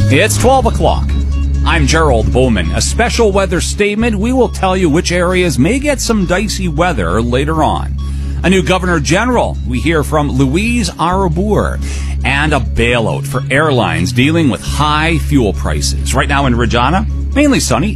It's 12 o'clock. I'm Gerald Bowman. A special weather statement. We will tell you which areas may get some dicey weather later on. A new Governor General. We hear from Louise Arbour. And a bailout for airlines dealing with high fuel prices. Right now in Regina, mainly sunny.